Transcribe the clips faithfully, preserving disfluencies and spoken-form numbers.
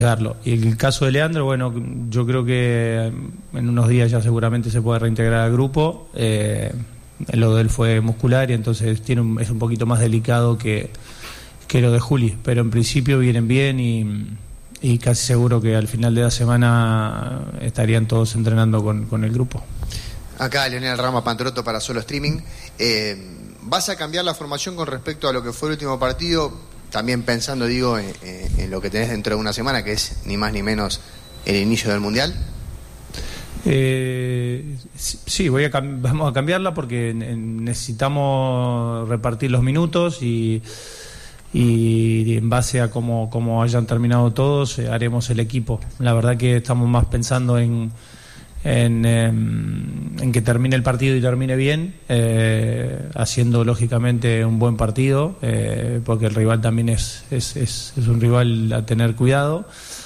Y el caso de Leandro, bueno, yo creo que en unos días ya seguramente se puede reintegrar al grupo. Eh, lo de él fue muscular y entonces tiene un, es un poquito más delicado que, que lo de Juli, pero en principio vienen bien y, y casi seguro que al final de la semana estarían todos entrenando con, con el grupo. Acá Leonel Rama Pantroto para Solo Streaming. Eh, ¿Vas a cambiar la formación con respecto a lo que fue el último partido? También pensando, digo, en, en lo que tenés dentro de una semana, que es ni más ni menos el inicio del Mundial. Eh, sí, voy a vamos a cambiarla porque necesitamos repartir los minutos y, y en base a cómo, cómo hayan terminado todos, eh, haremos el equipo. La verdad que estamos más pensando en En, eh, en que termine el partido y termine bien, eh, haciendo lógicamente un buen partido, eh, porque el rival también es, es, es, es un rival a tener cuidado,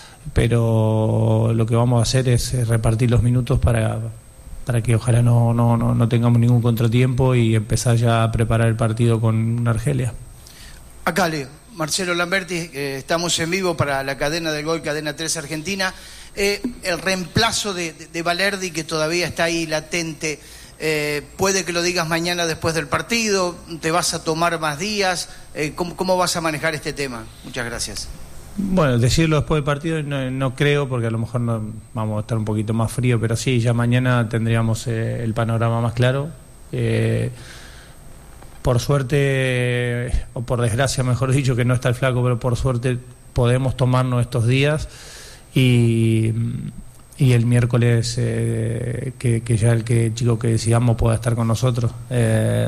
pero lo que vamos a hacer es repartir los minutos para, para que ojalá no, no, no, no tengamos ningún contratiempo y empezar ya a preparar el partido con Argelia. Acá Leo, Marcelo Lamberti, eh, estamos en vivo para la cadena del gol, Cadena tres Argentina. Eh, el reemplazo de, de, de Valerdi, que todavía está ahí latente, eh, puede que lo digas mañana después del partido, te vas a tomar más días, eh, ¿cómo, ¿cómo vas a manejar este tema? Muchas gracias. Bueno, decirlo después del partido no, no creo, porque a lo mejor no, vamos a estar un poquito más frío, pero sí, ya mañana tendríamos eh, el panorama más claro. Eh, por suerte, o por desgracia mejor dicho, que no está el Flaco, pero por suerte podemos tomarnos estos días. Y, y el miércoles eh, que, que ya el que chico que decidamos pueda estar con nosotros. Eh,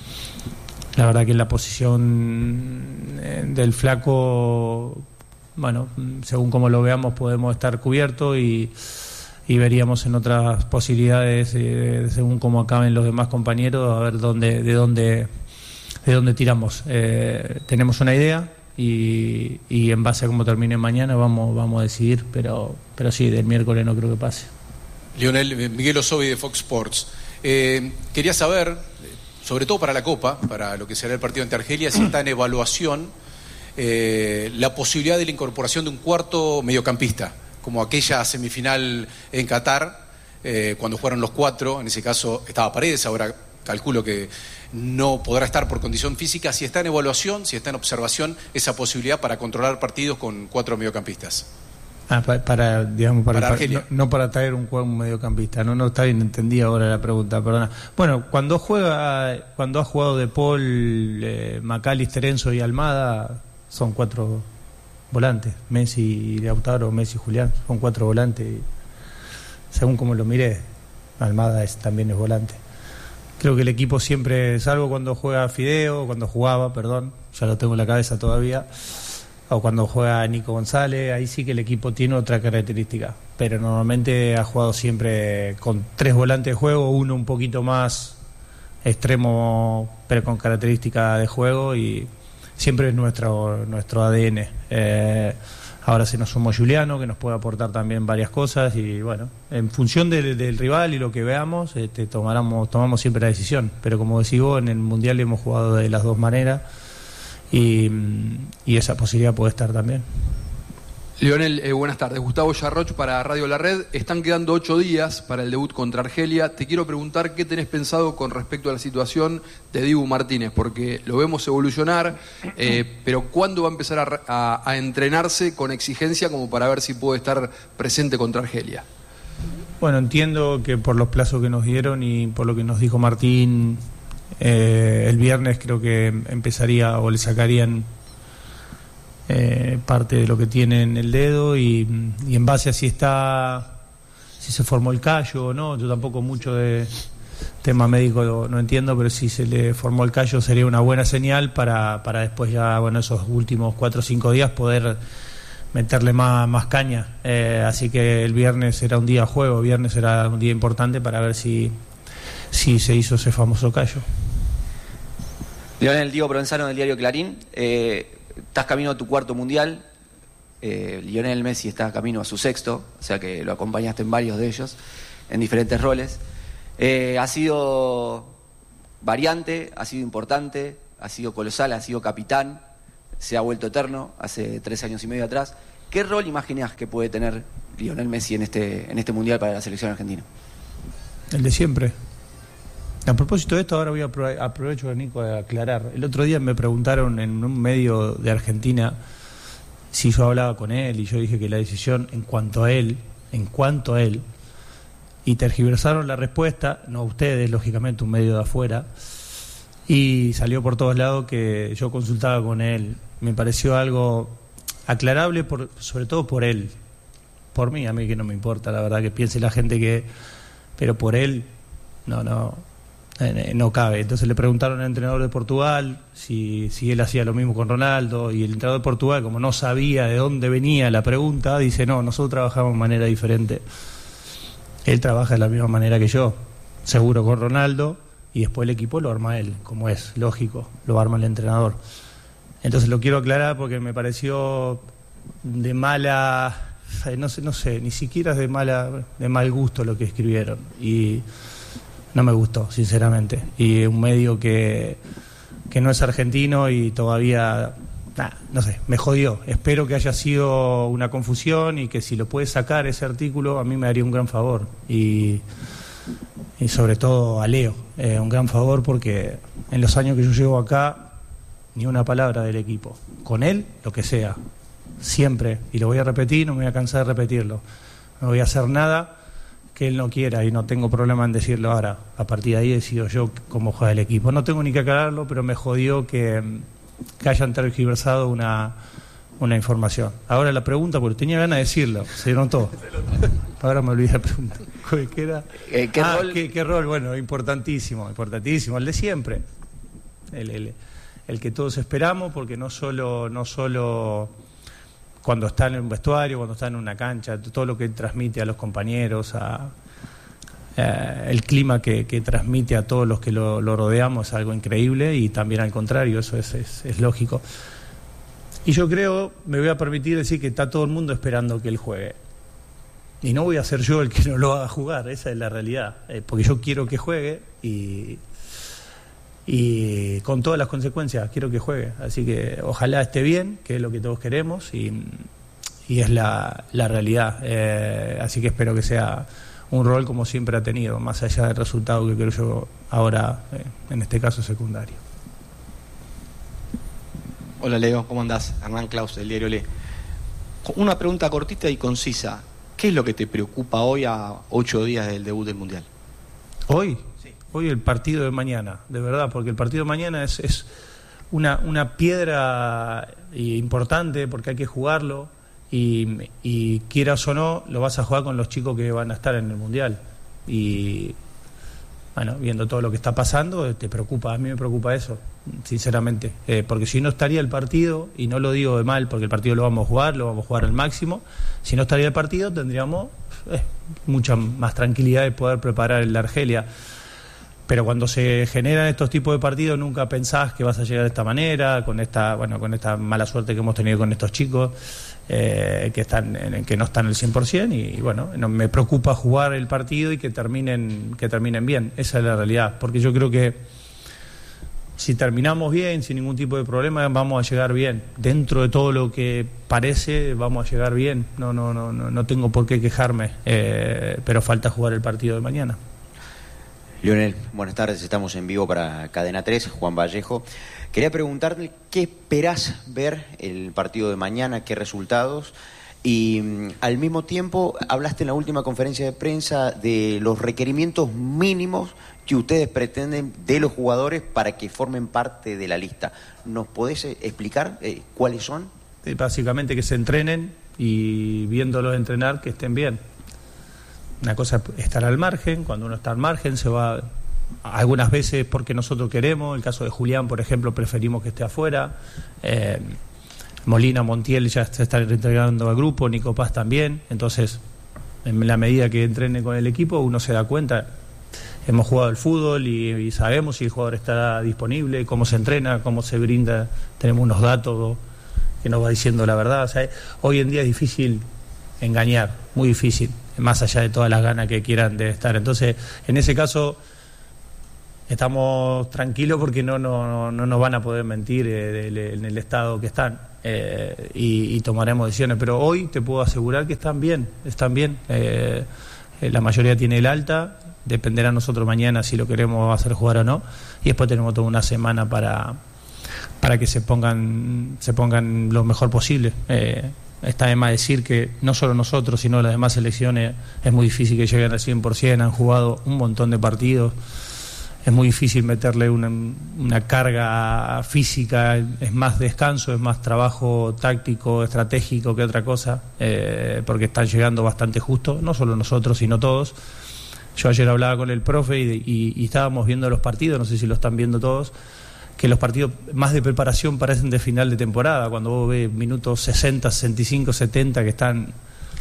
la verdad que la posición del Flaco, bueno, según como lo veamos podemos estar cubiertos y, y veríamos en otras posibilidades, eh, según cómo acaben los demás compañeros, a ver dónde, de dónde, de dónde tiramos. Eh, tenemos una idea. Y, y en base a cómo termine mañana vamos vamos a decidir, pero pero sí, del miércoles no creo que pase. Lionel, Miguel Osovi de Fox Sports. Eh, quería saber, sobre todo para la Copa, para lo que será el partido ante Argelia, si está en evaluación eh, la posibilidad de la incorporación de un cuarto mediocampista, como aquella semifinal en Qatar, eh, cuando jugaron los cuatro, en ese caso estaba Paredes, ahora calculo que no podrá estar por condición física. Si está en evaluación, si está en observación esa posibilidad para controlar partidos con cuatro mediocampistas. Ah, para, para digamos para, para para no, no para traer un juego un mediocampista. No, no está bien, entendí ahora la pregunta, perdona. Bueno, cuando juega, cuando ha jugado De Paul, eh, McAllister, Enzo y Almada, son cuatro volantes. Messi y Lautaro, Messi y Julián, son cuatro volantes. Y según como lo miré, Almada es, también es volante. Creo que el equipo siempre, salvo cuando juega Fideo, cuando jugaba, perdón, ya lo tengo en la cabeza todavía, o cuando juega Nico González, ahí sí que el equipo tiene otra característica, pero normalmente ha jugado siempre con tres volantes de juego, uno un poquito más extremo, pero con característica de juego, y siempre es nuestro, nuestro A D N. Eh, Ahora se nos sumó Juliano, que nos puede aportar también varias cosas y bueno, en función del, del rival y lo que veamos, este, tomamos, tomamos siempre la decisión. Pero como decís vos, en el Mundial hemos jugado de las dos maneras y, y esa posibilidad puede estar también. Lionel, eh, buenas tardes. Gustavo Yarroch para Radio La Red. Están quedando ocho días para el debut contra Argelia. Te quiero preguntar qué tenés pensado con respecto a la situación de Dibu Martínez, porque lo vemos evolucionar, eh, pero ¿cuándo va a empezar a, a, a entrenarse con exigencia como para ver si puede estar presente contra Argelia? Bueno, entiendo que por los plazos que nos dieron y por lo que nos dijo Martín, eh, el viernes creo que empezaría o le sacarían Eh, parte de lo que tiene en el dedo y, y en base a si está, si se formó el callo o no. Yo tampoco mucho de tema médico no, no entiendo, pero si se le formó el callo sería una buena señal para, para después ya, bueno, esos últimos cuatro o cinco días poder meterle más, más caña. Eh, así que el viernes será un día juego, viernes será un día importante para ver si, si se hizo ese famoso callo. Lionel, Diego Provenzano del diario Clarín. Eh, Estás camino a tu cuarto mundial, eh, Lionel Messi está camino a su sexto, o sea que lo acompañaste en varios de ellos, en diferentes roles. Eh, ha sido variante, ha sido importante, ha sido colosal, ha sido capitán, se ha vuelto eterno hace tres años y medio atrás. ¿Qué rol imaginás que puede tener Lionel Messi en este, en este Mundial para la selección argentina? El de siempre. A propósito de esto, ahora voy a apro- aprovecho, Nico, de aclarar. El otro día me preguntaron en un medio de Argentina si yo hablaba con él, y yo dije que la decisión en cuanto a él, en cuanto a él, y tergiversaron la respuesta, no ustedes, lógicamente, un medio de afuera, y salió por todos lados que yo consultaba con él. Me pareció algo aclarable, por, sobre todo por él. Por mí, a mí que no me importa, la verdad, que piense la gente que... Pero por él, no, no, eh, no cabe. Entonces le preguntaron al entrenador de Portugal si, si él hacía lo mismo con Ronaldo, y el entrenador de Portugal, como no sabía de dónde venía la pregunta, dice, no, nosotros trabajamos de manera diferente. Él trabaja de la misma manera que yo, seguro con Ronaldo, y después el equipo lo arma él, como es lógico, lo arma el entrenador. Entonces lo quiero aclarar porque me pareció de mala... No sé, no sé, ni siquiera es de mala, de mal gusto lo que escribieron, y no me gustó, sinceramente. Y un medio que, que no es argentino y todavía, nah, no sé, me jodió. Espero que haya sido una confusión y que si lo puede sacar ese artículo, a mí me haría un gran favor. Y, y sobre todo a Leo, eh, un gran favor, porque en los años que yo llevo acá, ni una palabra del equipo. Con él, lo que sea. Siempre, y lo voy a repetir, no me voy a cansar de repetirlo, no voy a hacer nada que él no quiera, y no tengo problema en decirlo ahora. A partir de ahí decido yo cómo juega el equipo. No tengo ni que aclararlo, pero me jodió que, que hayan tergiversado una, una información. Ahora la pregunta, porque tenía ganas de decirlo, se notó. Ahora me olvidé la pregunta. ¿Qué era? Eh, ¿qué, ah, rol? ¿qué, ¿Qué rol? Bueno, importantísimo, importantísimo, el de siempre. El, el, el que todos esperamos, porque no solo... No solo cuando está en un vestuario, cuando está en una cancha, todo lo que transmite a los compañeros, a, eh, el clima que, que transmite a todos los que lo, lo rodeamos es algo increíble, y también al contrario, eso es, es, es lógico. Y yo creo, me voy a permitir decir que está todo el mundo esperando que él juegue. Y no voy a ser yo el que no lo haga jugar, esa es la realidad, eh, porque yo quiero que juegue, y... y con todas las consecuencias quiero que juegue, así que ojalá esté bien, que es lo que todos queremos, y, y es la, la realidad, eh, así que espero que sea un rol como siempre ha tenido, más allá del resultado que creo yo ahora, eh, en este caso secundario. Hola Leo, ¿cómo andás? Hernán Claus, del diario Le. Una pregunta cortita y concisa, ¿qué es lo que te preocupa hoy a ocho días del debut del Mundial? ¿Hoy? Hoy el partido de mañana, de verdad, porque el partido de mañana es, es una, una piedra importante, porque hay que jugarlo, y, y quieras o no, lo vas a jugar con los chicos que van a estar en el Mundial. Y bueno, viendo todo lo que está pasando, te preocupa, a mí me preocupa eso, sinceramente, eh, porque si no estaría el partido, y no lo digo de mal, porque el partido lo vamos a jugar, lo vamos a jugar al máximo, si no estaría el partido tendríamos eh, mucha más tranquilidad de poder preparar el de Argelia. Pero cuando se generan estos tipos de partidos nunca pensás que vas a llegar de esta manera, con esta, bueno, con esta mala suerte que hemos tenido con estos chicos, eh, que están, que no están al cien por ciento, y, y bueno, no, me preocupa jugar el partido y que terminen, que terminen bien. Esa es la realidad, porque yo creo que si terminamos bien, sin ningún tipo de problema, vamos a llegar bien. Dentro de todo lo que parece, vamos a llegar bien. No, no, no, no, no tengo por qué quejarme, eh, pero falta jugar el partido de mañana. Lionel, buenas tardes, estamos en vivo para Cadena tres, Juan Vallejo. Quería preguntarte qué esperás ver el partido de mañana, qué resultados, y mm, al mismo tiempo hablaste en la última conferencia de prensa de los requerimientos mínimos que ustedes pretenden de los jugadores para que formen parte de la lista. ¿Nos podés explicar eh, cuáles son? Eh, básicamente que se entrenen, y viéndolos entrenar que estén bien. Una cosa es estar al margen, cuando uno está al margen se va algunas veces porque nosotros queremos, el caso de Julián, por ejemplo, preferimos que esté afuera, eh, Molina, Montiel ya se están reintegrando al grupo, Nico Paz también, entonces en la medida que entrene con el equipo uno se da cuenta, hemos jugado al fútbol y, y sabemos si el jugador está disponible, cómo se entrena, cómo se brinda, tenemos unos datos que nos va diciendo la verdad, o sea, hoy en día es difícil engañar, muy difícil, más allá de todas las ganas que quieran de estar. Entonces, en ese caso, estamos tranquilos porque no, no, no nos van a poder mentir eh, de, de, en el estado que están eh, y, y tomaremos decisiones, pero hoy te puedo asegurar que están bien, están bien. Eh, la mayoría tiene el alta, dependerá a nosotros mañana si lo queremos hacer jugar o no, y después tenemos toda una semana para, para que se pongan, se pongan lo mejor posible. Eh, Está de más decir que no solo nosotros, sino las demás selecciones es muy difícil que lleguen al cien por ciento, han jugado un montón de partidos, es muy difícil meterle una, una carga física, es más descanso, es más trabajo táctico, estratégico que otra cosa, eh, porque están llegando bastante justo, no solo nosotros, sino todos. Yo ayer hablaba con el profe y, y, y estábamos viendo los partidos, no sé si lo están viendo todos, que los partidos más de preparación parecen de final de temporada, cuando vos ves minutos sesenta, sesenta y cinco, setenta que están,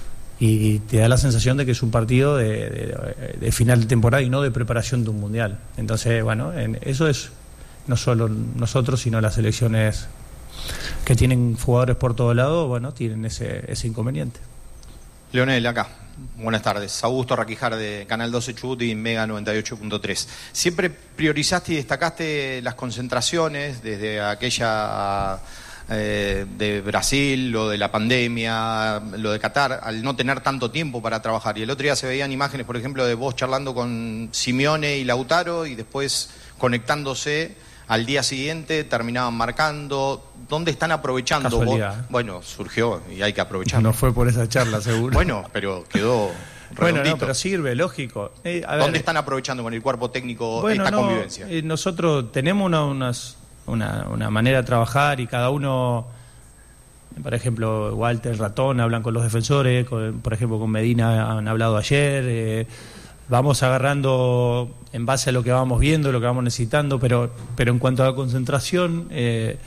y te da la sensación de que es un partido de, de, de final de temporada y no de preparación de un mundial. Entonces, bueno, en, eso es no solo nosotros, sino las selecciones que tienen jugadores por todo lado, bueno, tienen ese, ese inconveniente. Leonel, acá. Buenas tardes. Augusto Raquijar de Canal doce Chubut y Mega noventa y ocho punto tres. Siempre priorizaste y destacaste las concentraciones desde aquella eh, de Brasil, lo de la pandemia, lo de Qatar, al no tener tanto tiempo para trabajar. Y el otro día se veían imágenes, por ejemplo, de vos charlando con Simeone y Lautaro y después conectándose al día siguiente, terminaban marcando. ¿Dónde están aprovechando vos? Bueno, surgió y hay que aprovecharlo. No fue por esa charla, seguro. Bueno, pero quedó redondito. Bueno, no, pero sirve, lógico. Eh, a ver, ¿Dónde están aprovechando con el cuerpo técnico bueno, esta no, convivencia? Eh, nosotros tenemos una, unas, una, una manera de trabajar y cada uno, por ejemplo, Walter, Ratón, hablan con los defensores, con, por ejemplo, con Medina han hablado ayer, eh, vamos agarrando en base a lo que vamos viendo, lo que vamos necesitando, pero, pero en cuanto a la concentración, eh,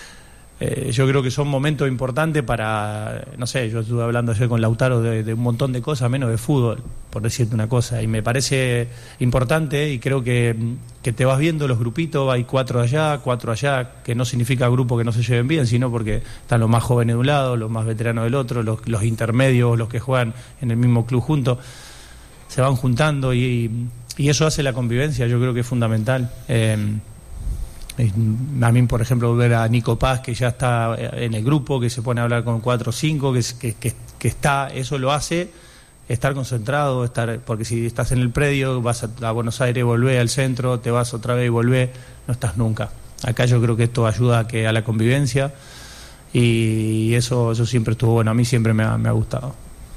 eh, yo creo que son momentos importantes para, no sé, yo estuve hablando ayer con Lautaro de, de un montón de cosas, menos de fútbol, por decirte una cosa, y me parece importante y creo que, que te vas viendo los grupitos, hay cuatro allá, cuatro allá, que no significa grupo que no se lleven bien, sino porque están los más jóvenes de un lado, los más veteranos del otro, los, los intermedios, los que juegan en el mismo club juntos, se van juntando y, y eso hace la convivencia, yo creo que es fundamental. Eh, a mí, por ejemplo, ver a Nico Paz, que ya está en el grupo, que se pone a hablar con cuatro o cinco, que, que, que, que está, eso lo hace estar concentrado, estar, porque si estás en el predio, vas a, a Buenos Aires, volvés al centro, te vas otra vez y volvés, no estás nunca. Acá yo creo que esto ayuda a, que, a la convivencia y eso, eso siempre estuvo bueno, a mí siempre me ha, me ha gustado.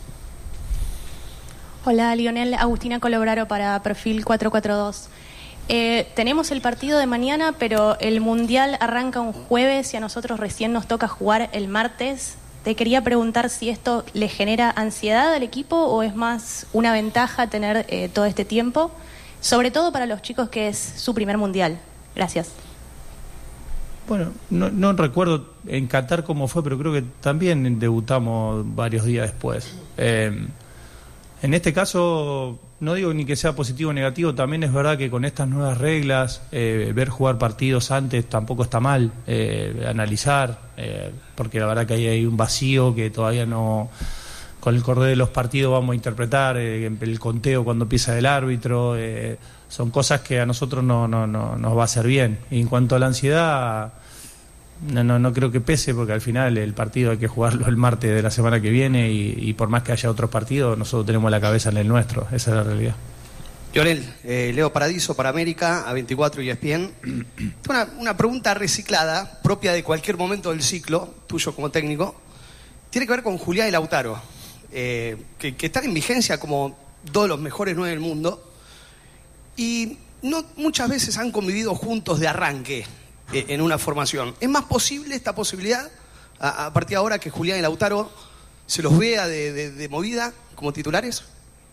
Hola, Lionel, Agustina Colobraro para Perfil cuatro cuatro dos. Eh, tenemos el partido de mañana, pero el Mundial arranca un jueves y a nosotros recién nos toca jugar el martes. Te quería preguntar si esto le genera ansiedad al equipo o es más una ventaja tener eh, todo este tiempo, sobre todo para los chicos que es su primer Mundial. Gracias. Bueno, no, no recuerdo en Qatar cómo fue, pero creo que también debutamos varios días después. Eh, En este caso, no digo ni que sea positivo o negativo, también es verdad que con estas nuevas reglas, eh, ver jugar partidos antes tampoco está mal, eh, analizar, eh, porque la verdad que ahí hay un vacío que todavía no, con el correr de los partidos vamos a interpretar, eh, el conteo cuando empieza el árbitro, eh, son cosas que a nosotros no, no, no nos va a hacer bien. Y en cuanto a la ansiedad, No, no, no creo que pese, porque al final el partido hay que jugarlo el martes de la semana que viene y, y por más que haya otros partidos, nosotros tenemos la cabeza en el nuestro, esa es la realidad. Lionel, eh, Leo Paradiso para América, A veinticuatro y E S P N. Una, una pregunta reciclada, propia de cualquier momento del ciclo, tuyo como técnico, tiene que ver con Julián y Lautaro, eh, que, que están en vigencia como dos de los mejores nueve del mundo y no muchas veces han convivido juntos de arranque en una formación. ¿Es más posible esta posibilidad a, a partir de ahora que Julián y Lautaro se los vea de, de, de movida como titulares?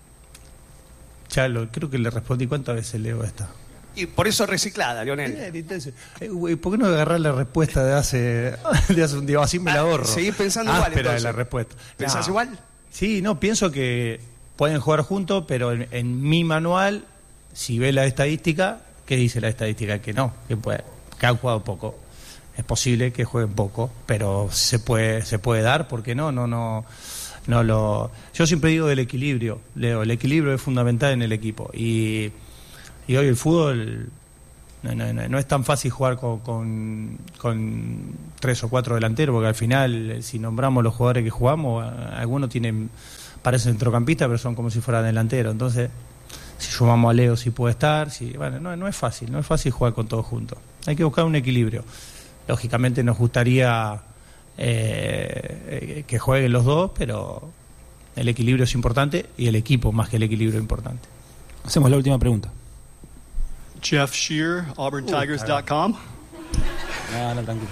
Ya lo, creo que le respondí cuántas veces leo esta. Y por eso reciclada, Lionel. Bien, entonces, eh, ¿por qué no agarrar la respuesta de hace, de hace un día? Así me la ahorro. Ah, seguís pensando ah, igual, espera, entonces. la respuesta. ¿Pensás no. igual? Sí, no, pienso que pueden jugar juntos, pero en, en mi manual, si ve la estadística, ¿qué dice la estadística? Que no, que puede... que han jugado poco. Es posible que jueguen poco, pero se puede se puede dar, ¿por qué no? No no no lo Yo siempre digo del equilibrio, Leo, el equilibrio es fundamental en el equipo y, y hoy el fútbol No, no, no, no es tan fácil jugar con, con, con tres o cuatro delanteros, porque al final, si nombramos los jugadores que jugamos, algunos tienen, parecen centrocampistas, pero son como si fueran delanteros. Entonces, si sumamos a Leo, si puede estar, si, bueno, no, no es fácil, no es fácil jugar con todos juntos. Hay que buscar un equilibrio. Lógicamente nos gustaría eh, que jueguen los dos, pero el equilibrio es importante y el equipo más que el equilibrio es importante. Hacemos la última pregunta. Jeff Shear, auburn tigers dot com. No, no, tranquilo.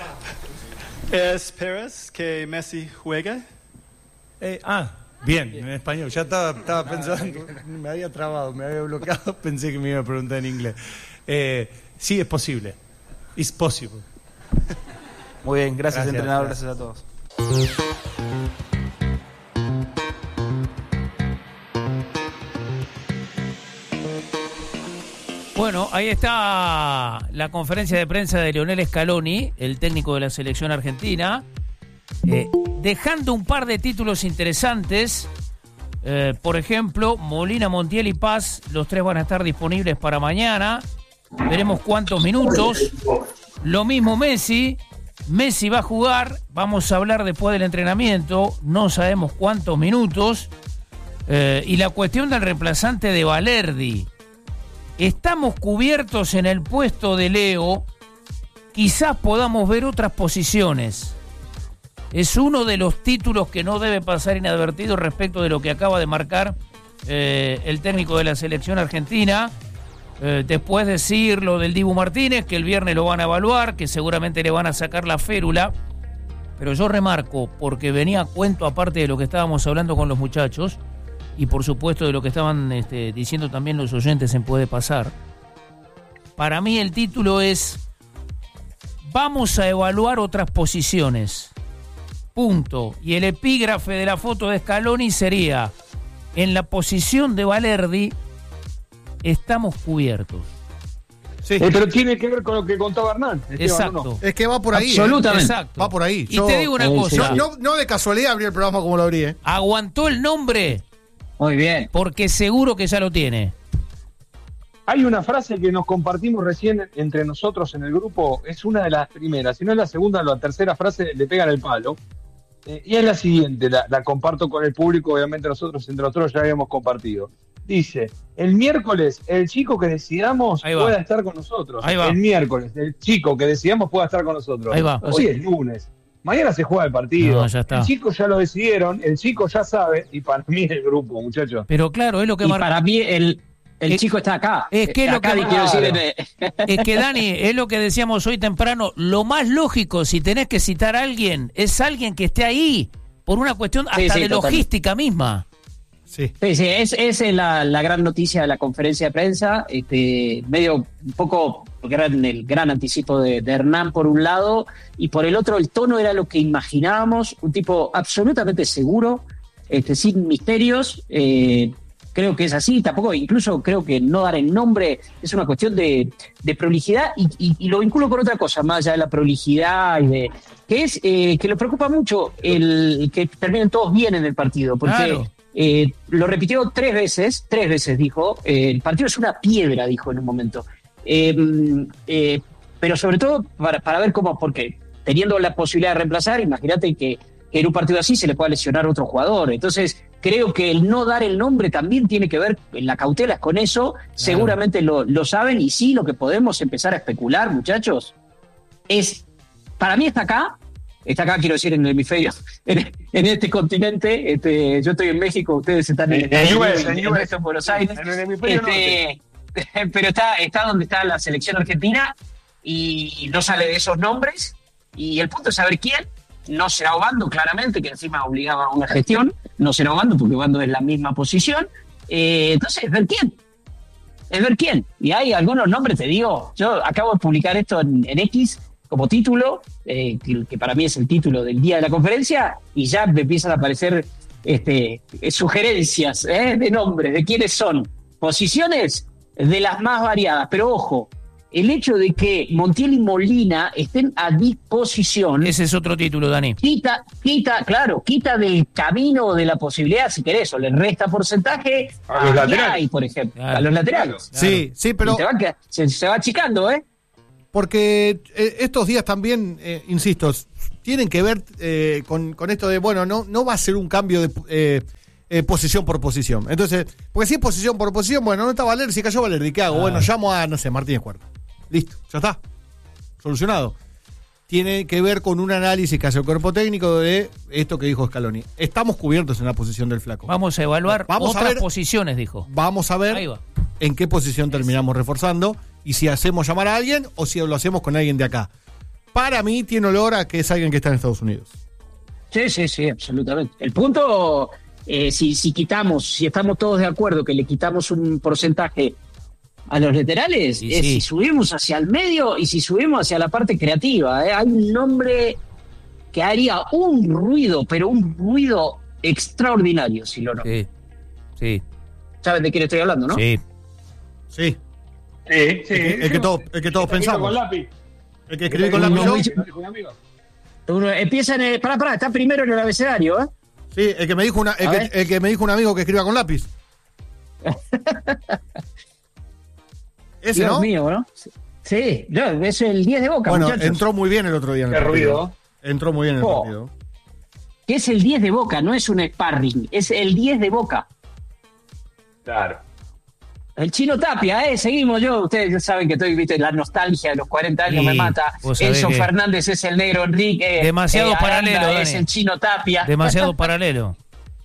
¿Esperas que Messi juegue? Eh, ah, bien, en español. Ya estaba, estaba pensando, me había trabado, me había bloqueado, pensé que me iba a preguntar en inglés. Eh, sí, es posible. It's possible. Muy bien, gracias, Gracias, entrenador, gracias. gracias a todos. Bueno, ahí está la conferencia de prensa de Lionel Scaloni, el técnico de la selección argentina, eh, dejando un par de títulos interesantes. Eh, por ejemplo, Molina, Montiel y Paz, los tres van a estar disponibles para mañana. Veremos cuántos minutos. Lo mismo Messi. Messi va a jugar. Vamos a hablar después del entrenamiento. No sabemos cuántos minutos. Eh, y la cuestión del reemplazante de Balerdi. Estamos cubiertos en el puesto de Leo. Quizás podamos ver otras posiciones. Es uno de los títulos que no debe pasar inadvertido respecto de lo que acaba de marcar eh, el técnico de la selección argentina. Eh, después decir lo del Dibu Martínez, que el viernes lo van a evaluar, que seguramente le van a sacar la férula. Pero yo remarco, porque venía a cuento aparte de lo que estábamos hablando con los muchachos, y por supuesto de lo que estaban este, diciendo también los oyentes en Puede Pasar. Para mí el título es: vamos a evaluar otras posiciones. Punto. Y el epígrafe de la foto de Scaloni sería: en la posición de Balerdi estamos cubiertos. Sí. Eh, pero tiene que ver con lo que contaba Hernán. Esteban, Exacto. ¿no? Es que va por ahí. Absolutamente. ¿eh? Exacto. Va por ahí. Y te digo una cosa. No, no, no de casualidad abrí el programa como lo abrí. ¿eh? Aguantó el nombre. Muy bien. Porque seguro que ya lo tiene. Hay una frase que nos compartimos recién entre nosotros en el grupo. Es una de las primeras. Si no es la segunda o la tercera frase, le pegan el palo. Eh, y es la siguiente. La, la comparto con el público. Obviamente nosotros entre nosotros ya habíamos compartido. Dice: el miércoles el chico que decidamos pueda estar con nosotros. Ahí va. El miércoles el chico que decidamos pueda estar con nosotros. Ahí va. Hoy es lunes. Mañana se juega el partido. No, ya está. El chico ya lo decidieron, el chico ya sabe, y para mí es el grupo, muchachos. Pero claro, es lo que Y mar... para mí el, el es, chico está acá. Es que es lo acá que quiero decir, es que Dani, es lo que decíamos hoy temprano, lo más lógico si tenés que citar a alguien es alguien que esté ahí por una cuestión hasta Sí, sí, de totalmente. logística misma. Sí, sí, sí es, esa es la, la gran noticia de la conferencia de prensa, este, medio un poco, porque era el gran anticipo de, de Hernán por un lado, y por el otro el tono era lo que imaginábamos, un tipo absolutamente seguro, este, sin misterios, eh, creo que es así, tampoco, incluso creo que no dar el nombre es una cuestión de, de prolijidad, y, y, y lo vinculo con otra cosa, más allá de la prolijidad, y de, que es eh, que le preocupa mucho el que terminen todos bien en el partido, porque... Claro. Eh, lo repitió tres veces, tres veces dijo, eh, el partido es una piedra, dijo en un momento. Eh, eh, pero sobre todo para, para ver cómo, porque teniendo la posibilidad de reemplazar, imagínate que, que en un partido así se le pueda lesionar a otro jugador. Entonces, creo que el no dar el nombre también tiene que ver, en la cautela es con eso, claro. Seguramente lo, lo saben, y sí, lo que podemos empezar a especular, muchachos, es, para mí está acá, está acá, quiero decir, en el hemisferio, en, en este continente, este, yo estoy en México, ustedes están en, en, en, U S, en, en, U S, en Buenos Aires, en el hemisferio este, pero está, está donde está la selección argentina y no sale de esos nombres, y el punto es saber quién. No será Obando, claramente, que encima obligaba a una gestión, no será Obando porque Obando es la misma posición, eh, entonces es ver quién. Es ver quién. Y hay algunos nombres, te digo, yo acabo de publicar esto en, en X como título, eh, que, que para mí es el título del día de la conferencia, y ya me empiezan a aparecer este, sugerencias eh, de nombres, de quiénes son. Posiciones de las más variadas, pero ojo, el hecho de que Montiel y Molina estén a disposición. Ese es otro título, Dani. Quita, quita, claro, quita del camino de la posibilidad, si querés, o le resta porcentaje a los laterales, por ejemplo, claro, a los laterales. Claro. Sí, sí, pero. Y te va, se, se va achicando, ¿eh? Porque eh, estos días también, eh, insisto, tienen que ver eh, con, con esto de, bueno, no, no va a ser un cambio de eh, eh, posición por posición. Entonces, porque si es posición por posición, bueno, no está Valer, si cayó Valer, ¿y qué hago? Ah. Bueno, llamo a, no sé, Martínez Cuarta. Listo, ya está. Solucionado. Tiene que ver con un análisis que hace el cuerpo técnico de esto que dijo Scaloni. Estamos cubiertos en la posición del flaco. Vamos a evaluar Vamos otras a ver, posiciones, dijo. Vamos a ver en qué posición terminamos reforzando y si hacemos llamar a alguien o si lo hacemos con alguien de acá. Para mí tiene olor a que es alguien que está en Estados Unidos. Sí, sí, sí, absolutamente. El punto, eh, si, si quitamos, si estamos todos de acuerdo que le quitamos un porcentaje a los laterales, sí, es sí. si subimos hacia el medio y si subimos hacia la parte creativa. ¿eh? Hay un nombre que haría un ruido, pero un ruido extraordinario, si lo no. Sí, sí. ¿Saben de quién estoy hablando, no? Sí. Sí. Sí, sí. El que, el que todos, el que todos pensamos. Con lápiz. El que escribí con lápiz. ¿no? Uno empieza en el, pará, pará, está primero en el abecedario, ¿eh? Sí, el que me dijo una, el, que, el que me dijo un amigo que escriba con lápiz. Ese, Dios ¿no? mío, ¿no? Sí, no, es el diez de Boca, Bueno, muchachos. entró muy bien el otro día en el Qué partido. ruido. Entró muy bien en el Oh. partido. Que es el diez de Boca, no es un sparring, es el diez de Boca. Claro. El Chino Tapia, ¿eh? Seguimos yo. Ustedes ya saben que estoy, viste, la nostalgia de los cuarenta años Sí, me mata. vos sabés Enzo que- Fernández es el negro Enrique. Demasiado Aranda paralelo, es Dani. el Chino Tapia. Demasiado paralelo.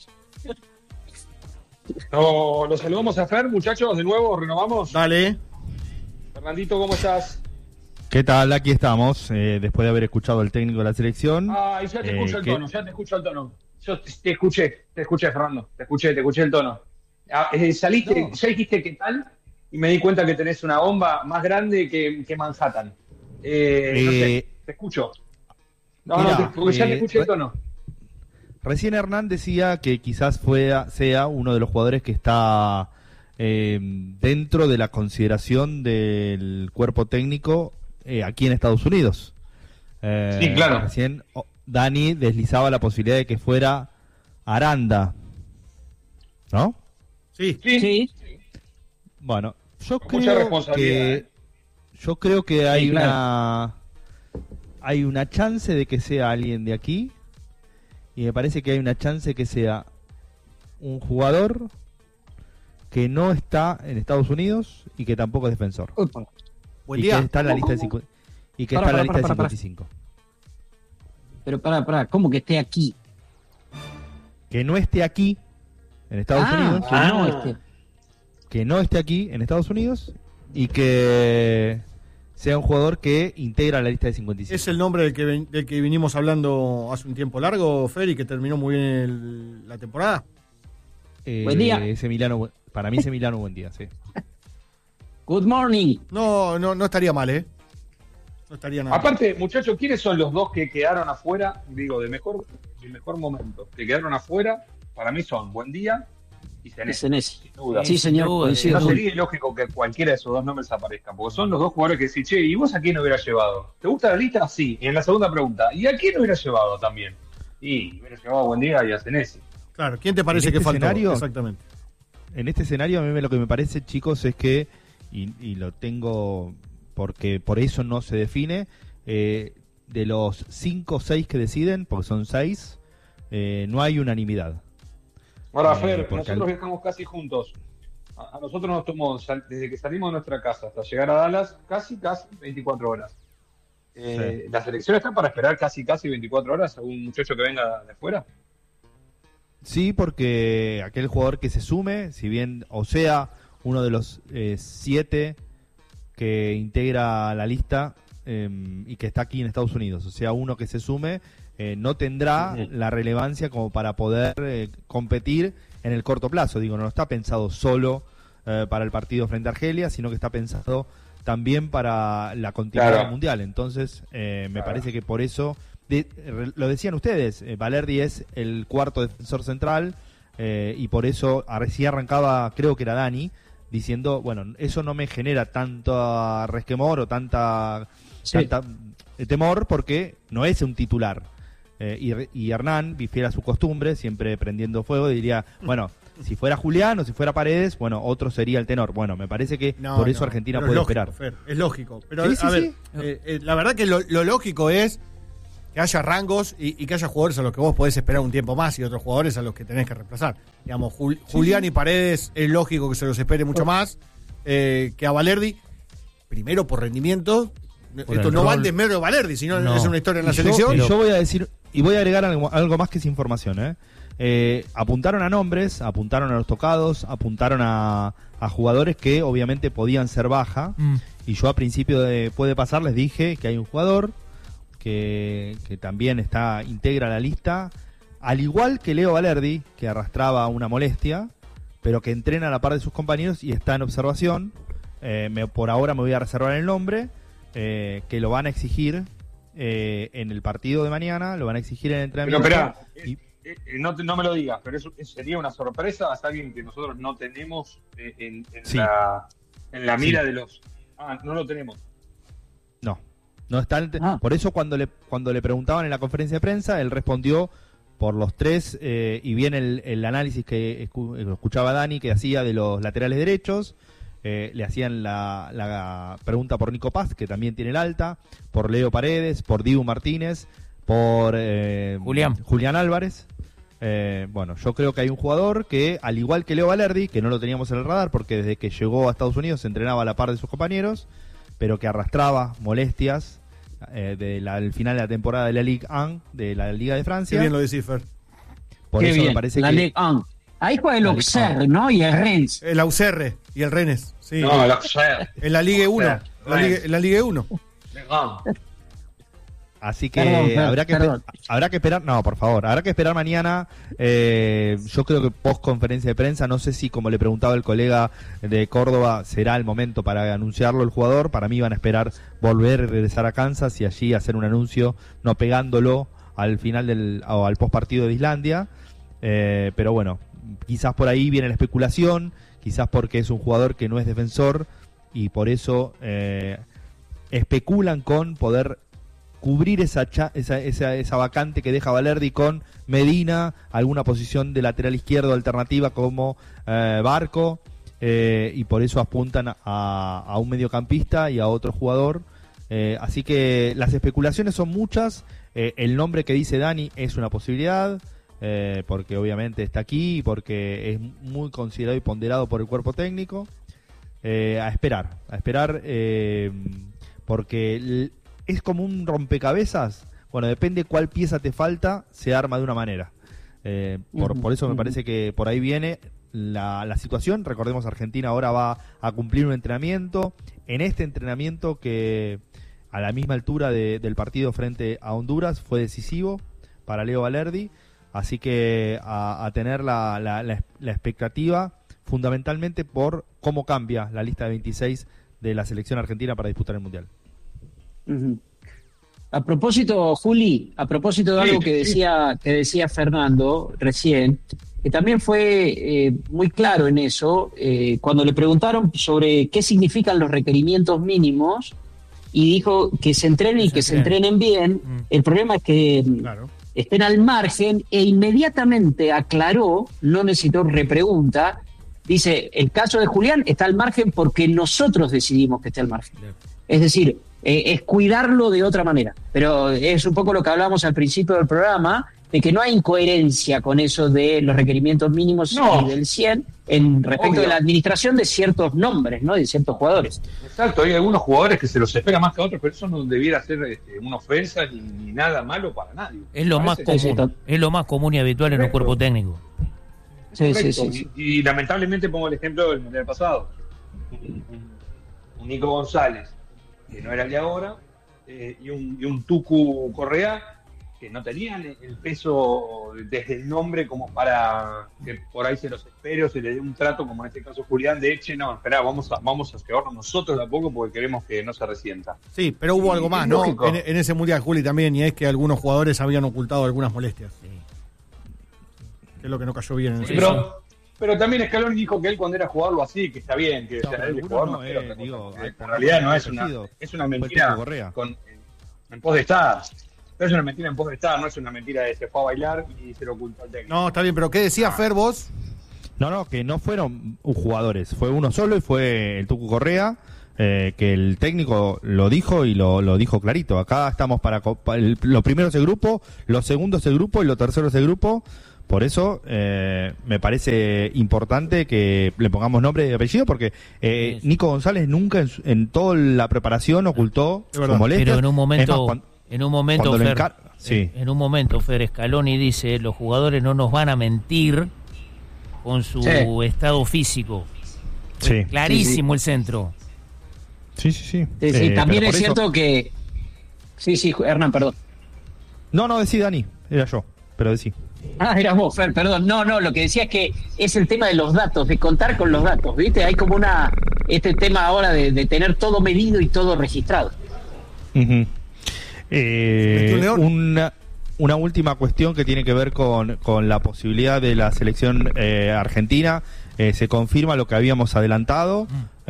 No, los saludamos a Fer, muchachos, de nuevo, renovamos. Dale. Fernandito, ¿cómo estás? ¿Qué tal? Aquí estamos, eh, después de haber escuchado al técnico de la selección. Ay, ya te Eh, escucho el ¿qué- tono, ya te escucho el tono. Yo te, te escuché, te escuché, Fernando, te escuché, te escuché el tono. Ah, eh, saliste, ya dijiste qué tal, y me di cuenta que tenés una bomba más grande que, que Manhattan. Eh, no sé, Eh, te escucho. No, mirá, no, te, porque ya te eh, escuché el tono. Recién Hernán decía que quizás fuera, sea uno de los jugadores que está eh, dentro de la consideración del cuerpo técnico eh, aquí en Estados Unidos. Eh, Sí, claro. Recién oh, Dani deslizaba la posibilidad de que fuera Aranda, ¿no? Sí. Sí. Bueno, yo Con mucha creo responsabilidad, que ¿eh? yo creo que hay Sí, claro. una hay una chance de que sea alguien de aquí y me parece que hay una chance que sea un jugador que no está en Estados Unidos y que tampoco es defensor. Opa. Buen y día. que está en la ¿Cómo, lista de cómo? cincu- y que Pará, está en la pará, lista pará, de pará. cincuenta y cinco. Pero pará, pará, ¿cómo que esté aquí? Que no esté aquí en Estados Ah, Unidos, que no esté. que no esté aquí en Estados Unidos y que sea un jugador que integra la lista de cincuenta y cinco. ¿Es el nombre del que, ven- del que vinimos hablando hace un tiempo largo, Fer, y que terminó muy bien el- la temporada? Eh, Buen día. Ese Milano, para mí ese Milano buen día, sí. Good morning. No, no, no estaría mal, ¿eh? No estaría nada mal. Aparte, muchachos, ¿quiénes son los dos que quedaron afuera? Digo, de mejor, de mejor momento. Que quedaron afuera, para mí son Buen Día y Senesi. Senesi. Sin duda. Sí, señor, duda, coincido. No sería ilógico que cualquiera de esos dos nombres aparezca, porque son los dos jugadores que decís, che, ¿y vos a quién hubiera llevado? ¿Te gusta la lista? Sí. Y en la segunda pregunta, ¿y a quién hubiera llevado también? Y hubiera llevado a Buen Día y a Senesi. Claro, ¿quién te parece En que este faltó? escenario- Exactamente. En este escenario a mí me- lo que me parece, chicos, es que, y, y lo tengo porque por eso no se define, eh, de los cinco o seis que deciden, porque son seis, eh, no hay unanimidad. Ahora, Eh, Fer, porque nosotros al- viajamos casi juntos. A, a nosotros nos tomó, sal- desde que salimos de nuestra casa hasta llegar a Dallas, casi, casi veinticuatro horas. Eh, ¿La selección está para esperar casi, casi veinticuatro horas a un muchacho que venga de fuera? Sí, porque aquel jugador que se sume, si bien, o sea, uno de los eh, siete que integra la lista eh, y que está aquí en Estados Unidos, o sea, uno que se sume, eh, no tendrá Ujú. la relevancia como para poder eh, competir en el corto plazo. Digo, no está pensado solo eh, para el partido frente a Argelia, sino que está pensado también para la continuidad Claro. mundial. Entonces, eh, me Claro. parece que por eso, de- re- lo decían ustedes, eh, Valerdi es el cuarto defensor central eh, y por eso recién arrancaba, creo que era Dani, diciendo, bueno, eso no me genera tanto resquemor o tanta, Sí. tanta eh, temor porque no es un titular. Eh, y, y Hernán, fiel a su costumbre, siempre prendiendo fuego, diría, bueno, si fuera Julián o si fuera Paredes, bueno, otro sería el tenor. Bueno, me parece que No, por eso no, Argentina pero puede es lógico, esperar. Fer, es lógico. Pero, Sí, sí, a ver, sí. eh, eh, la verdad que lo, lo lógico es que haya rangos y, y que haya jugadores a los que vos podés esperar un tiempo más y otros jugadores a los que tenés que reemplazar. Digamos, Jul- Sí, Julián sí. y Paredes es lógico que se los espere mucho más eh, que a Valerdi. Primero por rendimiento. Por Esto el no va rol. al desmero de Valerdi, sino No. es una historia en la Y yo- selección. y yo voy a decir, y voy a agregar algo, algo más que esa información, ¿eh? Eh, apuntaron a nombres, apuntaron a los tocados, apuntaron a, a jugadores que obviamente podían ser baja. Mm. Y yo a principio de Puede Pasar les dije que hay un jugador que, que también está integra la lista, al igual que Leo Valerdi, que arrastraba una molestia, pero que entrena a la par de sus compañeros y está en observación. Eh, me- por ahora me voy a reservar el nombre, eh, que lo van a exigir eh, en el partido de mañana, lo van a exigir en el Pero entrenamiento. espera, y- eh, eh, no, te- no me lo digas, pero eso, eso sería una sorpresa a alguien que nosotros no tenemos eh, en, en Sí. la, en la mira Sí. de los... Ah, no lo tenemos. No, no está. el te- Por eso cuando le cuando le preguntaban en la conferencia de prensa, él respondió por los tres eh, y bien el, el análisis que escu- eh, escuchaba Dani que hacía de los laterales derechos. Eh, le hacían la, la pregunta por Nico Paz, que también tiene el alta, por Leo Paredes, por Dibu Martínez, por eh, Julián. Julián Álvarez. Eh, bueno, yo creo que hay un jugador que, al igual que Leo Valerdi, que no lo teníamos en el radar porque desde que llegó a Estados Unidos se entrenaba a la par de sus compañeros, pero que arrastraba molestias eh, del final de la temporada de la Ligue uno, de la Liga de Francia. Qué bien lo decís, Fer. Por Qué eso bien, me parece la que... Ligue uno. Ahí juega el La Ligue Auxerre, ¿no? Y el Rennes. El Auxerre y el Rennes. Sí. No, el Auxerre. En la Ligue uno. Auxerre, En la Ligue- Rennes. en la Ligue uno. Así que Perdón, Fer, habrá que perdón. esper- habrá que esperar, no, por favor, habrá que esperar mañana. Eh, yo creo que post conferencia de prensa, no sé si como le preguntaba el colega de Córdoba, será el momento para anunciarlo el jugador. Para mí van a esperar volver, regresar a Kansas y allí hacer un anuncio, no pegándolo al final del o al post partido de Islandia. Eh, pero bueno, quizás por ahí viene la especulación, quizás porque es un jugador que no es defensor y por eso eh, especulan con poder cubrir esa, cha- esa, esa, esa vacante que deja Valerdi con Medina, alguna posición de lateral izquierdo alternativa como eh, Barco, eh, y por eso apuntan a, a un mediocampista y a otro jugador. Eh, así que las especulaciones son muchas. Eh, el nombre que dice Dani es una posibilidad, eh, porque obviamente está aquí y porque es muy considerado y ponderado por el cuerpo técnico. Eh, a esperar, a esperar, eh, porque l- es como un rompecabezas. Bueno, depende cuál pieza te falta, se arma de una manera. Eh, por, Ujú, por eso me ujú. parece que por ahí viene la, la situación. Recordemos, Argentina ahora va a cumplir un entrenamiento. En este entrenamiento que a la misma altura de- del partido frente a Honduras fue decisivo para Leo Valerdi. Así que a, a tener la, la, la, la expectativa fundamentalmente por cómo cambia la lista de veintiséis de la selección argentina para disputar el Mundial. Ujú. A propósito, Juli, a propósito de Sí, algo que sí. decía, que decía Fernando recién, que también fue eh, muy claro en eso, eh, cuando le preguntaron sobre qué significan los requerimientos mínimos, y dijo que se entrenen y que se entrenen bien. El problema es que mm, estén al margen, e inmediatamente aclaró, no necesitó repregunta, dice, el caso de Julián está al margen porque nosotros decidimos que esté al margen. Es decir, eh, es cuidarlo de otra manera. Pero es un poco lo que hablábamos al principio del programa, de que no hay incoherencia con eso de los requerimientos mínimos No. y del cien en respecto Obvio. de la administración de ciertos nombres, ¿no? De ciertos jugadores. Exacto, hay algunos jugadores que se los espera más que a otros, pero eso no debiera ser este, una ofensa ni, ni nada malo para nadie. Es lo Me más parece- común, es lo más común y habitual en un cuerpo técnico. Correcto. Y, y lamentablemente pongo el ejemplo del mundial pasado. Un, un- un Nico González, que no era el de ahora, eh, y, un, y un Tucu Correa, que no tenían el peso desde el nombre como para que por ahí se los espere o se le dé un trato, como en este caso Julián, de eche, no, espera, vamos a, vamos a llevarnos nosotros de a poco porque queremos que no se resienta. Sí, pero hubo Y- algo más, es ¿no? lógico. En, en ese Mundial, Juli, también, y es que algunos jugadores habían ocultado algunas molestias. Que es lo que no cayó bien en ese Pero, Pero también Scaloni dijo que él cuando era jugador lo hacía, que está bien, que No, o sea, pero él es algunos jugador, no, no, eh, pero, digo, que hay- en realidad no es una, parecido. es una Fue el mentira Tucu Correa. con, en, en pos de estar. Pero es una mentira en pos de estar, no es una mentira de se fue a bailar y se lo ocultó al técnico. No, está bien, pero ¿qué decía Fer vos? No, no, que no fueron jugadores, fue uno solo y fue el Tucu Correa, eh, que el técnico lo dijo y lo, lo dijo clarito. Acá estamos para, co- pa- el- lo primero es el grupo, lo segundo es el grupo y lo tercero es el grupo. Por eso eh, me parece importante que le pongamos nombre y apellido, porque eh, Nico González nunca en, su- en toda la preparación ocultó su molestia. Pero en un momento, Es más, cuan- en un momento, cuando lo Fer, encar- sí. en, en un momento, Fer Scaloni dice, los jugadores no nos van a mentir con su Sí. estado físico. Sí. Clarísimo el centro. Sí, sí, sí. Sí, sí, Eh, también pero es por cierto eso- que... Sí, sí, Hernán, perdón. No, no, decí Dani, era yo, pero decí. Ah, era vos, Fer, perdón. No, no, lo que decía es que es el tema de los datos, de contar con los datos, ¿viste? Hay como una... Este tema ahora de, de tener todo medido y todo registrado. Ujú. Eh, ¿Metió un león? una, una última cuestión que tiene que ver con, con la posibilidad de la selección eh, argentina. Eh, se confirma lo que habíamos adelantado.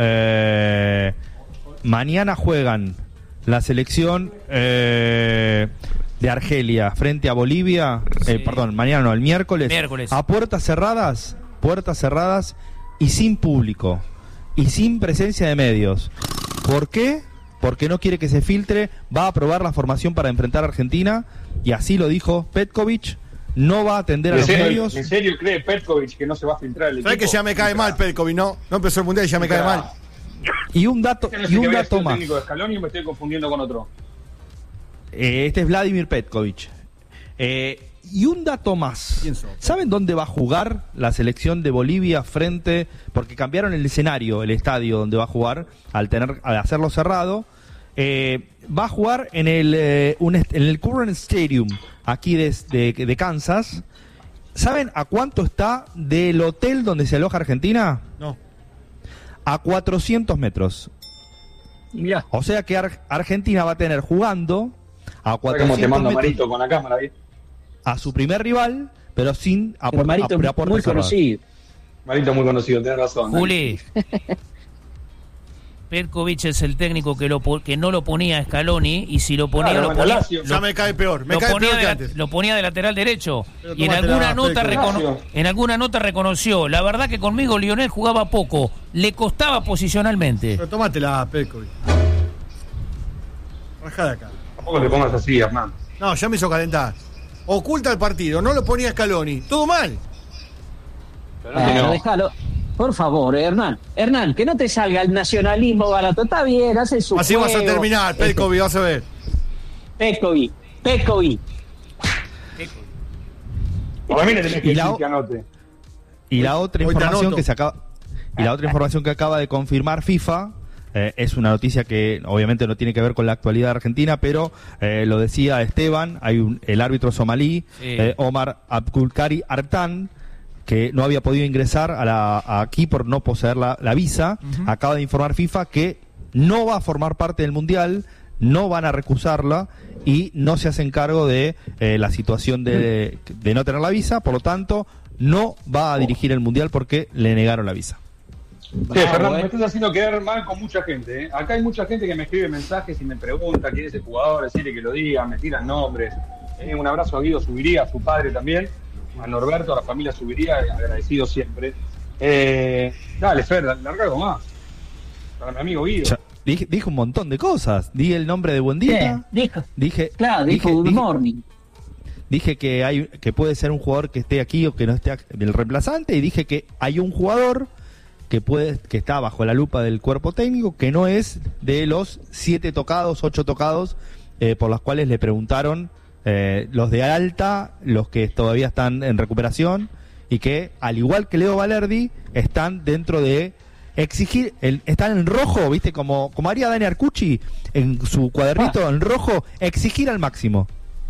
Eh, mañana juegan la selección eh, de Argelia frente a Bolivia. Eh, perdón, mañana no, el miércoles. Miércoles. A puertas cerradas, puertas cerradas y sin público y sin presencia de medios. ¿Por qué? Porque no quiere que se filtre, va a aprobar la formación para enfrentar a Argentina, y así lo dijo Petkovic, no va a atender a ¿En los serio, medios. ¿En serio cree Petkovic que no se va a filtrar el equipo? ¿Sabes que ya me cae mal Petkovic, no? No empezó el mundial y ya me cae mal. Y un dato, Este no es y el que un había dato sido más. técnico de Scaloni, o me estoy confundiendo con otro. Eh, este es Vladimir Petkovic. Eh, y un dato más. ¿Saben dónde va a jugar la selección de Bolivia frente? Porque cambiaron el escenario, el estadio donde va a jugar, al tener, al hacerlo cerrado. Eh, va a jugar en el, eh, un est- en el Current Stadium, aquí de, de, de Kansas. ¿Saben a cuánto está del hotel donde se aloja Argentina? No. A cuatrocientos metros. Mirá. O sea que Ar- Argentina va a tener jugando a ¿Sabes cómo cuatrocientos te mando metros Marito con la cámara ahí? a su primer rival, pero sin a, Pero por- Marito a- a puertas muy cerradas. conocido. Marito muy conocido, tenés razón. Juli. Petkovic es el técnico que, lo, po- que no lo ponía a Scaloni, y si lo ponía, Claro, lo ponía, Lazio. Ya me cae peor, me lo cae ponía peor de que la- antes. lo ponía de lateral derecho. Pero Y en tómatela, alguna, nota Petkovic. recono- en alguna nota reconoció, la verdad que conmigo Lionel jugaba poco, le costaba posicionalmente. Pero tómatela, Petkovic. Rajá de acá. Tampoco te pongas así, Hernán. No, ya me hizo calentar. Oculta el partido, no lo ponía Scaloni. Todo mal. Bueno, déjalo. Por favor, Hernán. Hernán, que no te salga el nacionalismo barato. Está bien, hace su Así vas a juego. terminar, Petkovic, vas a ver. Petkovic, Petkovic. Para mí le tenés que Y la decir o- que anote. Y la otra Hoy te información anoto. que se acaba y la otra información que acaba de confirmar FIFA, eh, es una noticia que obviamente no tiene que ver con la actualidad argentina, pero eh, lo decía Esteban, hay un, el árbitro somalí, Sí. eh, Omar Abdulkari Artan, que no había podido ingresar a la, a aquí por no poseer la, la visa. Ujú. Acaba de informar FIFA que no va a formar parte del Mundial, no van a recusarla y no se hacen cargo de eh, la situación de, de no tener la visa, por lo tanto no va a dirigir el Mundial porque le negaron la visa. Sí, Fernando, me estás haciendo quedar mal con mucha gente. ¿eh? Acá hay mucha gente que me escribe mensajes y me pregunta quién es el jugador, decirle que lo diga, me tiran nombres. Eh, un abrazo a Guido Subiría, a su padre también, a Norberto, a la familia Subiría, agradecido siempre. Eh, dale, Fer, larga algo más. Para mi amigo Guido. Ya, dije, dije un montón de cosas. Di el nombre de Buendía. Dijo. Dije, Claro, dijo dije, Good dije- Morning. dije que hay que puede ser un jugador que esté aquí o que no esté ac- del reemplazante, y dije que hay un jugador que puede que está bajo la lupa del cuerpo técnico, que no es de los siete tocados, ocho tocados, eh, por las cuales le preguntaron eh, los de alta, los que todavía están en recuperación, y que al igual que Leo Valerdi están dentro de exigir, el, están en rojo, viste, como, como haría Dani Arcucci en su cuadernito en rojo, exigir al máximo.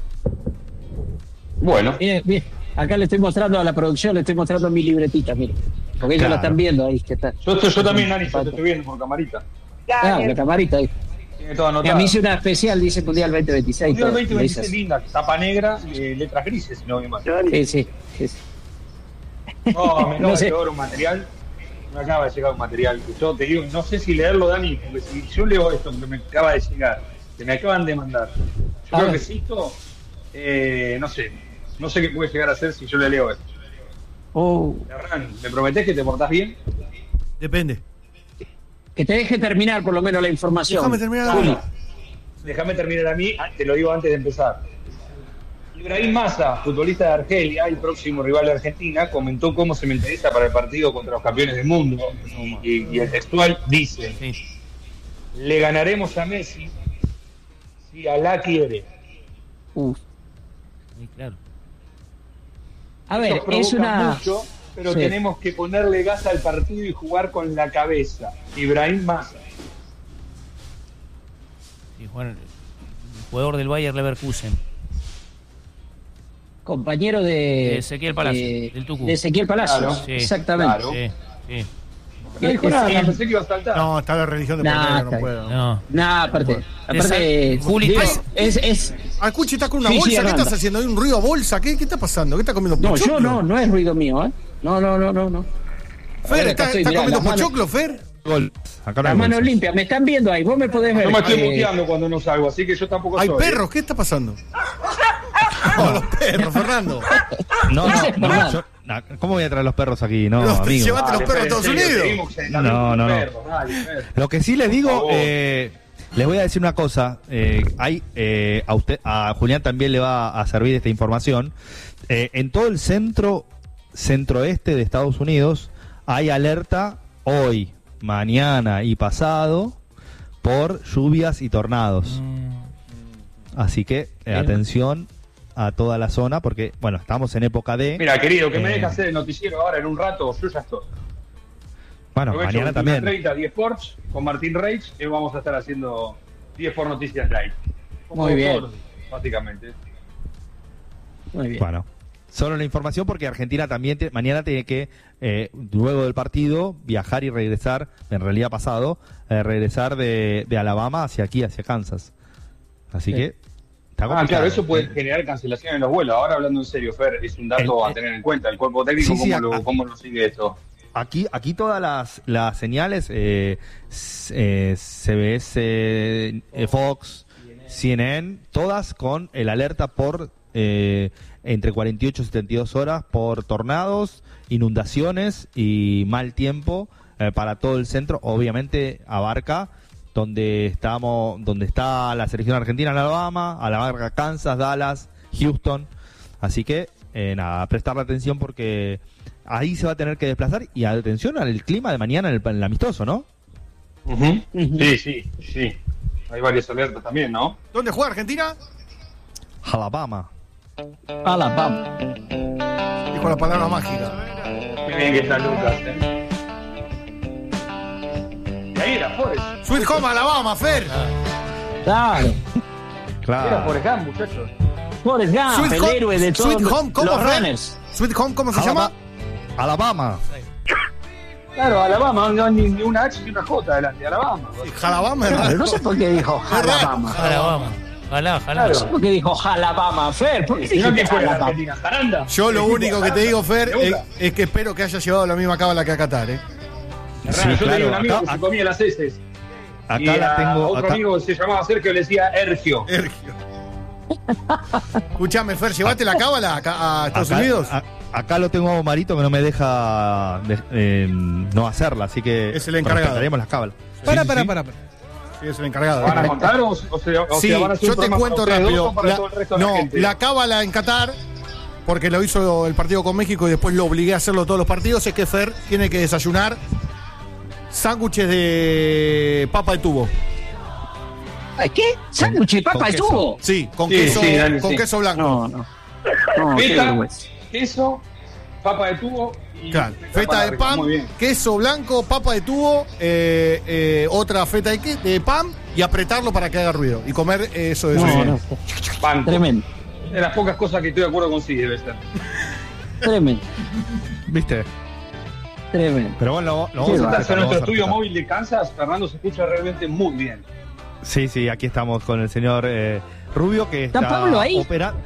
Bueno. Bien, bien. Acá le estoy mostrando a la producción, le estoy mostrando mi libretita, mire. Porque ellos Claro. la están viendo ahí. Que está. Yo, yo también, Nani, yo te estoy viendo por camarita. Ah, la camarita ahí. Tiene todo Y anotado. a mí hice una especial, dice Mundial veinte veintiséis. Mundial todo. veinte veintiséis Dice así. linda, tapa negra, eh, letras grises, si no me mal. Sí, sí, sí, sí. No, me acaba No de sé. llegar un material. Me acaba de llegar un material. Que yo te digo, no sé si leerlo, Dani, porque si yo leo esto que me acaba de llegar, que me acaban de mandar, yo A creo ver. que esto, eh, no sé, no sé qué puede llegar a ser si yo le leo esto. Oh, Hernán, ¿me prometés que te portás bien? Depende. que te deje terminar por lo menos la información. Déjame terminar. Juli. Déjame terminar a mí, te lo digo antes de empezar. Ibrahim Massa, futbolista de Argelia, el próximo rival de Argentina, comentó cómo se mentaliza para el partido contra los campeones del mundo. Y, y el textual dice: le ganaremos a Messi si Alá quiere. Uf. Sí, claro. A ver, Eso es provoca una... mucho, pero Sí. tenemos que ponerle gas al partido y jugar con la cabeza. Ibrahim Massa. Sí, Juan, el jugador del Bayer Leverkusen. compañero de... De Ezequiel Palacio, de- del Tucu. De Ezequiel Palacio, Claro. Sí, exactamente. claro. Sí, sí. No dijo Es- nada, es- pensé que iba a saltar. No, está la religión de Nah, por medio, está no puedo. No. Nah, aparte, aparte, Esa- Juli, digo, estás- es, es, Alcuchi está con una Sí, sí, bolsa. ¿Qué Hernando. estás haciendo? ¿Hay un ruido a bolsa? ¿Qué, qué está pasando? ¿Qué está comiendo no, pochoclo? yo no, no es ruido mío, ¿eh? No, no, no, no, no. A Fer, ver, acá ¿está, estoy, está mirá, comiendo las manos- pochoclo, Fer? Gol. Acá no Las hay manos bolsa. limpias, me están viendo ahí, vos me podés ver. No me estoy Eh, muteando cuando no salgo, así que yo tampoco Hay soy. perros, ¿qué está pasando? No, los perros, Fernando. No, no, Ese es no, Fernando. yo- no, ¿cómo voy a traer los perros aquí? No, Los- amigo. llevate los perros a Estados Unidos. No, no, no. Lo que sí les Por digo, favor. eh, les voy a decir una cosa. eh, hay eh, a usted, a Julián también le va a servir esta información. Eh, en todo el centro, centroeste de Estados Unidos, hay alerta hoy, mañana y pasado por lluvias y tornados. Así que eh, atención a toda la zona, porque bueno, estamos en época de. Mira, querido, que me eh, deja hacer el noticiero ahora en un rato, yo ya estoy. Bueno, Aprovecho mañana veintiuna también. treinta, diez Sports, con Martín Reich, y vamos a estar haciendo diez por Noticias Live. Como Muy bien. doctor, básicamente. Muy bien. Bueno, solo la información porque Argentina también te- mañana tiene que, eh, luego del partido, viajar y regresar, en realidad pasado, eh, regresar de, de Alabama hacia aquí, hacia Kansas. Así Sí. que está Ah, complicado. claro, eso puede generar cancelación en los vuelos. Ahora hablando en serio, Fer, es un dato El- a tener en cuenta. El cuerpo técnico, Sí, sí, ¿cómo, a- lo, ¿cómo lo sigue esto? Aquí, aquí todas las, las señales, eh, s- eh, C B S, eh, Fox, C N N, todas con el alerta por eh, entre cuarenta y ocho y setenta y dos horas por tornados, inundaciones y mal tiempo eh, para todo el centro. Obviamente abarca donde estamos, donde está la selección argentina en Alabama, Alabama, Kansas, Dallas, Houston. Así que eh, nada, prestarle atención porque ahí se va a tener que desplazar y atención al clima de mañana en el, en el amistoso, ¿no? Sí, sí, sí. Hay varias alertas también, ¿no? ¿Dónde juega Argentina? Alabama. Alabama. Dijo la palabra mágica. Muy bien que está Lucas, ¿eh? Y ahí era Forrest. Sweet Home Alabama, Fer. Claro. Era Claro. Forrest Gump, muchachos. Forrest Gump, Sweet el Home- héroe de todos Sweet Home, ¿cómo, los Fer? runners. Sweet Home, ¿cómo se Alabama. llama? Alabama. Claro, Alabama, no hay ni, ni una H ni una J delante, Alabama. Alabama es Claro, raro. no sé por qué dijo Es raro. Alabama. Alabama. Ojalá, ojalá. No sé por qué dijo Alabama, Fer. ¿Por qué Si no, ¿quién dijiste fue la Alabama? Argentina? ¿Zaranda? Yo lo El equipo único que te Zaranda. digo, Fer, ¿Te es, gusta? es que espero que haya llevado la misma cábala que a Qatar, ¿eh? Hernán, Sí, yo claro, tenía un amigo acá- que se comía las heces. y Acá la a tengo. otro Acá, amigo que se llamaba Sergio le decía Ergio. Ergio. Escuchame, Fer, ¿llevaste la cábala acá a Estados acá- Unidos? a- acá lo tengo a Marito que no me deja de- eh, no hacerla, así que Es el encargado. respetaremos las cábalas. Para, Sí, para, sí. para, para. Sí, es el encargado. ¿Van a contar o, o se, o Sí, se van a hacer yo un te programa cuento para ustedes dos rápido. o para La- todo el resto de la no, gente? la cábala en Qatar, porque lo hizo el partido con México y después lo obligué a hacerlo todos los partidos, es que Fer tiene que desayunar sándwiches de papa de tubo. Ay, ¿qué? ¿Sándwich de papa con de queso. tubo? Sí, con Sí, queso, sí, Dani, con sí. queso blanco. No, no. No, qué Feta, vergüenza. queso, papa de tubo y Claro, feta de pan, Muy bien. queso blanco, papa de tubo, eh, eh, otra feta de, que- de pan y apretarlo para que haga ruido. Y comer eh, eso de No, eso. no. Banco. Tremendo, De las pocas cosas que estoy de acuerdo con sí, debe ser. tremendo, ¿Viste? tremendo. Pero bueno, lo, lo Sí, vamos a va. Estás respetar, en lo nuestro vamos a estudio respetar. móvil de Kansas, Fernando se escucha realmente muy bien. Sí, sí, aquí estamos con el señor eh, Rubio que ¿Está está Pablo ahí? opera-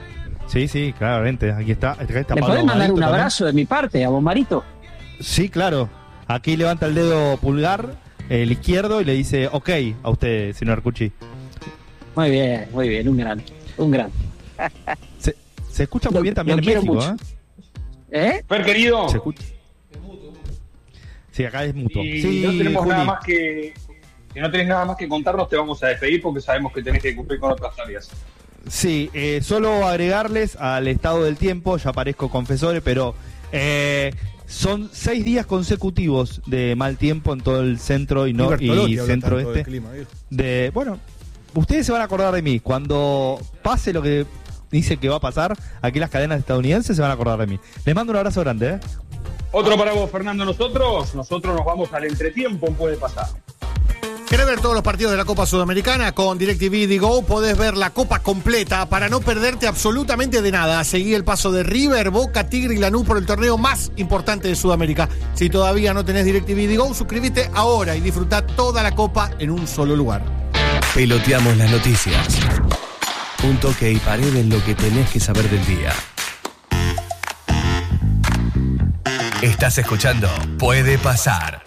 Sí, sí, claramente. Aquí está. Acá está ¿Le Pablo podés mandar Marito un también. abrazo de mi parte a vos, Marito? Sí, claro. Aquí levanta el dedo pulgar, el izquierdo, y le dice ok a usted, señor Arcucci. Muy bien, muy bien, un gran, un gran. Se, se escucha muy bien también lo en quiero México, mucho. ¿eh? ¿Eh? Fer, querido. Se escucha. Sí, acá es mutuo. Y Sí, no tenemos Juli. nada más que. Si no tenés nada más que contarnos, te vamos a despedir porque sabemos que tenés que cumplir con otras tareas. Sí, eh, solo agregarles al estado del tiempo, ya parezco confesores, pero eh, son seis días consecutivos de mal tiempo en todo el centro y, no, Bertolotti y habla centro tanto del este. clima, viejo. De, bueno, ustedes se van a acordar de mí. Cuando pase lo que dice que va a pasar, aquí las cadenas estadounidenses se van a acordar de mí. Les mando un abrazo grande, ¿eh? Otro para vos, Fernando. Nosotros, nosotros nos vamos al entretiempo, puede pasar. ¿Querés ver todos los partidos de la Copa Sudamericana? Con DirecTV Digo podés ver la Copa completa para no perderte absolutamente de nada. Seguí el paso de River, Boca, Tigre y Lanús por el torneo más importante de Sudamérica. Si todavía no tenés DirecTV Digo, suscríbete ahora y disfrutá toda la Copa en un solo lugar. Peloteamos las noticias. Un toque y pared en lo que tenés que saber del día. Estás escuchando Puede Pasar.